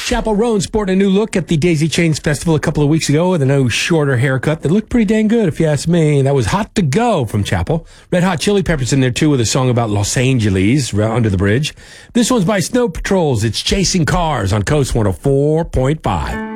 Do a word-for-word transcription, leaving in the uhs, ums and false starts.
Chappell Roan sporting a new look at the Daisy Chains Festival a couple of weeks ago with a no shorter haircut that looked pretty dang good, if you ask me. That was Hot to Go from Chappell. Red Hot Chili Peppers in there, too, with a song about Los Angeles, Under the Bridge. This one's by Snow Patrols. It's Chasing Cars on Coast one oh four point five.